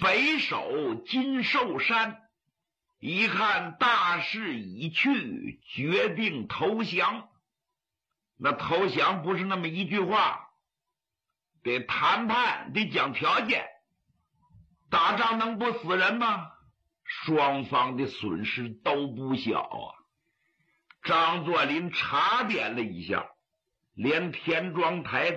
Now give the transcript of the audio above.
北守金寿山，一看大势已去，决定投降。那投降不是那么一句话，得谈判，得讲条件。打仗能不死人吗？双方的损失都不小啊。张作霖查点了一下，连田庄台